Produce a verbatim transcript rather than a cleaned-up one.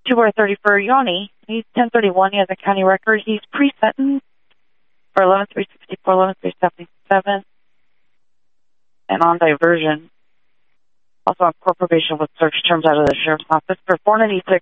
two R thirty for Yanni. He's ten thirty-one. He has a county record. He's pre-sentenced for eleven three sixty-four, eleven three seventy-seven, and on diversion. Also on court probation with search terms out of the sheriff's office for four ninety-six.